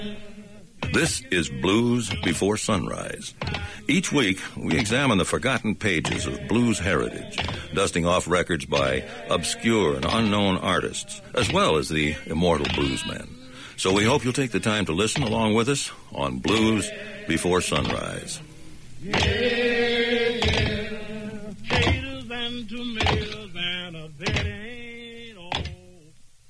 This is Blues Before Sunrise. Each week, we examine the forgotten pages of blues heritage, dusting off records by obscure and unknown artists, as well as the immortal bluesmen. So we hope you'll take the time to listen along with us on Blues Before Sunrise. Yeah.